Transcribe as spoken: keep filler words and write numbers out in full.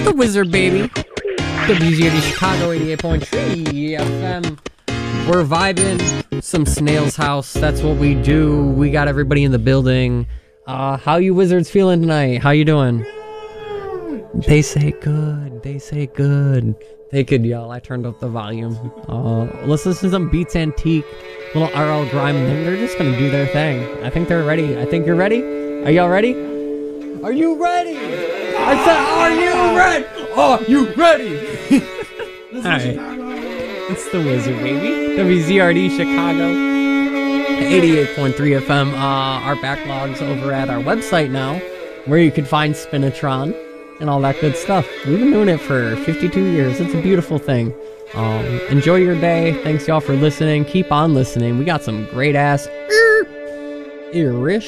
the Wizard, baby. W Z R D Chicago eighty-eight point three F M. We're vibing. Some Snail's House. That's what we do. We got everybody in the building. Uh, how you Wizards feeling tonight? How you doing? They say good. They say good. They could yell. I turned up the volume. Uh, let's listen to some Beats Antique. Little R L Grime. They're just gonna do their thing. I think they're ready. I think you're ready. Are y'all ready? Are you ready? I said, are you ready? Are you ready? Alright. It's the Wizard, baby. W Z R D Chicago. eighty-eight point three F M. Uh, our backlog's over at our website now, where you can find Spinatron and all that good stuff. We've been doing it for fifty-two years. It's a beautiful thing. Um, enjoy your day. Thanks y'all for listening. Keep on listening. We got some great ass Irish